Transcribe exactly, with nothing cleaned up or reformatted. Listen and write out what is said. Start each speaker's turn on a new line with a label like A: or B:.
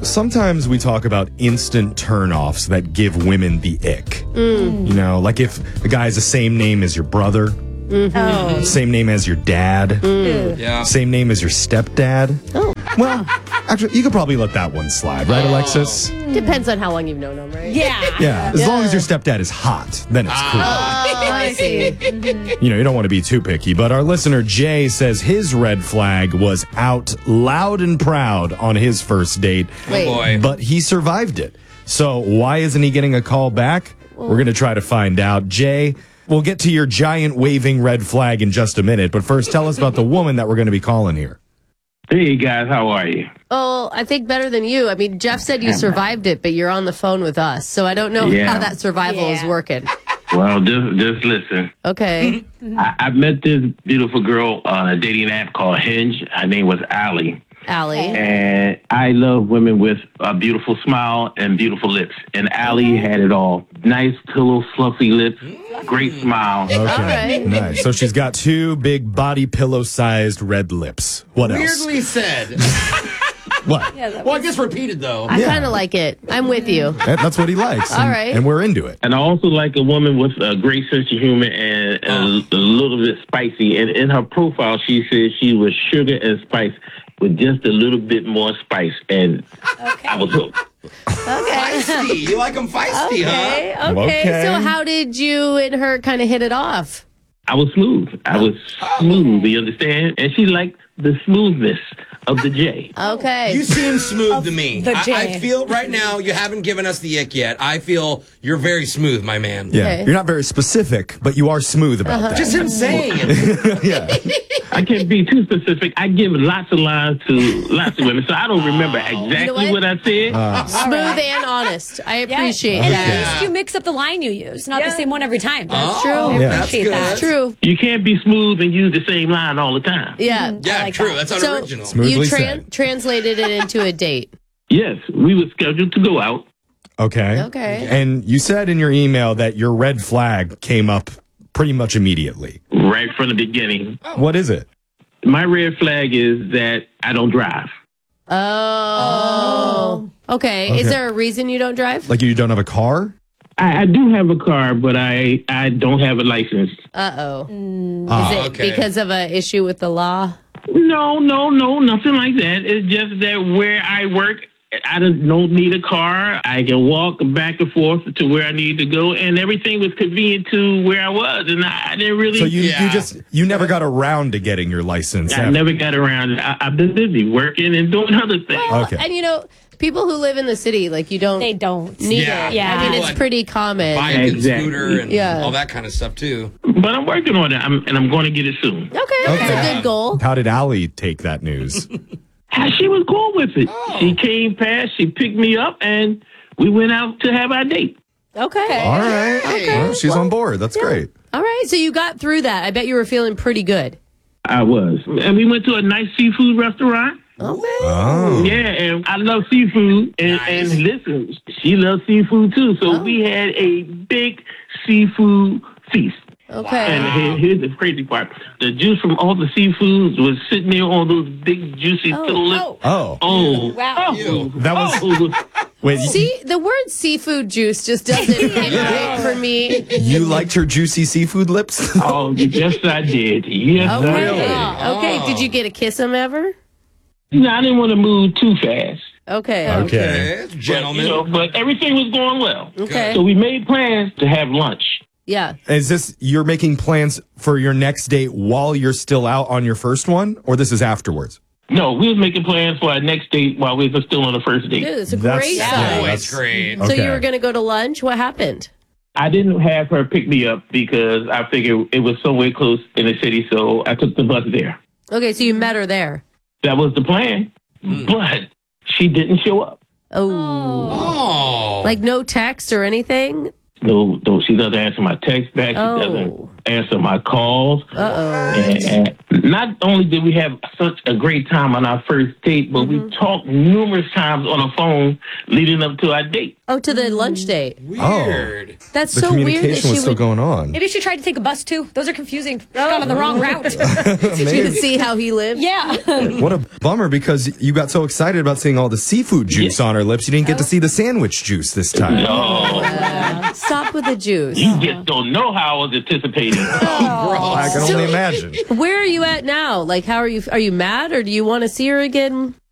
A: sometimes we talk about instant turnoffs that give women the ick. Mm. You know, like if a guy has the same name as your brother, mm-hmm. oh. same name as your dad, mm. yeah. same name as your stepdad. Oh. Well, actually, you could probably let that one slide, right, Alexis?
B: Depends on how long you've known him, right?
C: Yeah.
A: Yeah, as yeah. long as your stepdad is hot, then it's cool.
B: Oh, I see. Mm-hmm.
A: You know, you don't want to be too picky, but our listener, Jay, says his red flag was out loud and proud on his first date.
B: Wait.
D: Oh boy.
A: But he survived it. So why isn't he getting a call back? Well, we're going to try to find out. Jay, we'll get to your giant waving red flag in just a minute, but first tell us about the woman that we're going to be calling here.
E: Hey, guys, how are you?
B: Oh, I think better than you. I mean, Jeff said you survived it, but you're on the phone with us, so I don't know
E: yeah.
B: how that survival yeah. is working.
E: Well, just just listen.
B: Okay.
E: I, I met this beautiful girl on a dating app called Hinge. Her name was Allie.
B: Allie.
E: And I love women with a beautiful smile and beautiful lips. And Allie had it all. Nice, pillow, fluffy lips, great smile.
A: Okay,
B: all right.
A: Nice. So she's got two big body pillow-sized red lips. What else?
D: Weirdly said.
A: What?
D: Yeah, well, was... I guess repeated, though.
B: I
A: yeah.
B: kind of like it. I'm with you.
A: That, that's what he likes.
B: All
A: and,
B: right.
A: And we're into it.
E: And I also like a woman with a great sense of humor and, and oh. a, a little bit spicy. And in her profile, she said she was sugar and spice with just a little bit more spice. And okay. I was hooked.
B: Okay.
D: Feisty. You like them feisty,
B: okay.
D: huh?
B: Okay. Okay. So how did you and her kind of hit it off?
E: I was smooth. I was smooth, you understand? And she liked the smoothness of the J.
B: Okay.
D: You seem smooth to me.
C: The J.
D: I, I feel right now you haven't given us the ick yet. I feel you're very smooth, my man.
A: Yeah.
B: Okay.
A: You're not very specific, but you are smooth about
B: uh-huh.
A: that.
D: Just him saying.
A: Yeah.
E: I can't be too specific. I give lots of lines to lots of women, so I don't remember exactly
B: you know
E: what?
B: what
E: I said.
A: Uh,
B: Smooth and honest. I appreciate
C: yeah.
B: that.
C: And at least you mix up the line you use, not yeah. the same one every time.
B: That's
D: oh,
B: true.
C: I
A: yeah.
C: appreciate
D: That's
C: that.
B: That's true.
E: You can't be smooth and use the same line all the time.
B: Yeah.
D: Yeah,
C: like
D: true.
C: that.
D: That's
B: So
D: unoriginal.
A: Smoothly
B: you tran-
A: said.
B: translated it into a date.
E: Yes, we were scheduled to go out.
A: Okay.
B: Okay.
A: And you said in your email that your red flag came up pretty much immediately.
E: Right from the beginning.
A: Oh. What is it?
E: My red flag is that I don't drive.
B: Oh. Okay.
A: Okay.
B: Is there a reason you don't drive?
A: Like you don't have a car?
E: I, I do have a car, but I, I don't have a license.
B: Uh-oh.
C: Mm.
A: Ah,
B: Is it
D: okay.
B: because of an issue with the law?
E: No, no, no, nothing like that. It's just that where I work, I don't don't need a car. I can walk back and forth to where I need to go, and everything was convenient to where I was, and I, I didn't really.
A: So you,
D: Yeah.
A: you just you never got around to getting your license.
E: I
A: ever.
E: never got around. I, I've been busy working and doing other things.
B: Well,
A: Okay.
B: and you know, people who live in the city, like you don't
C: They don't.
B: need
D: Yeah.
B: it.
C: Yeah.
B: I mean,
D: People
B: it's
D: that
B: pretty common.
D: Bike
E: Exactly.
D: and scooter and
B: Yeah.
D: all that kind of stuff, too.
E: But I'm working on it, I'm, and I'm going to get it soon.
B: Okay, that's
A: Okay.
B: a good goal.
A: How did Allie take that news?
E: She was cool with it.
D: Oh.
E: She came past, she picked me up, and we went out to have our date.
B: Okay.
A: All right.
B: Okay.
A: Well, she's on board. That's great.
B: All right. So you got through that. I bet you were feeling pretty good.
E: I was. And we went to a nice seafood restaurant.
B: Okay.
A: Oh.
E: Yeah, and I love seafood. And,
D: Nice.
E: and listen, she loves seafood too. So
B: Oh.
E: we had a big seafood feast.
B: Okay.
E: And here- here's the crazy part. The juice from all the seafoods was sitting there on those big, juicy
B: Oh.
E: little lips.
C: Oh.
A: Oh.
E: Oh.
C: Wow.
E: Oh.
D: Ew.
A: That was
E: Oh.
A: wait. you-
B: See, the word seafood juice just doesn't hit right for me.
A: You liked her juicy seafood lips?
E: Oh, yes, I did. Yes, I
B: Okay.
E: did.
B: Okay.
D: Oh.
B: Did you get a kiss him ever?
E: No, I didn't want to move too fast.
B: Okay.
A: Okay.
D: Okay.
E: But,
D: Gentlemen.
E: you know, but everything was going well.
B: Okay.
E: So we made plans to have lunch.
B: Yeah.
A: Is this you're making plans for your next date while you're still out on your first one, or this is afterwards?
E: No, we was making plans for our next date while we were still on the first date.
B: Dude, it's a
A: That's-
B: great
A: yeah,
B: sign.
D: Oh,
A: that's-
D: it's great.
B: So
A: Okay.
B: you were going to go to lunch? What happened?
E: I didn't have her pick me up because I figured it was somewhere close in the city, so I took the bus there.
B: Okay, so you met her there.
E: That was the plan, but she didn't show up.
B: Oh.
D: Oh.
B: Like no text or anything?
E: no, no, she doesn't answer my text back. She
B: Oh.
E: doesn't answer my calls.
B: Uh-oh.
E: And, and not only did we have such a great time on our first date, but
B: Mm-hmm.
E: we talked numerous times on the phone leading up to our date.
B: Oh, to the lunch date.
D: Weird.
B: That's
A: The
B: so weird that
A: communication
B: she
A: was still
B: would
A: going on.
C: Maybe she tried to take a bus too. Those are confusing. She's gone on the wrong route.
B: she could see how he lived.
C: Yeah.
A: What a bummer, because you got so excited about seeing all the seafood juice on her lips, you didn't get to see the sandwich juice this time.
E: Oh,
B: Stop with the juice.
E: you just don't know how I was anticipating.
A: I can only imagine.
B: Where are you at now? Like, how are you? Are you mad, or do you want to see her again?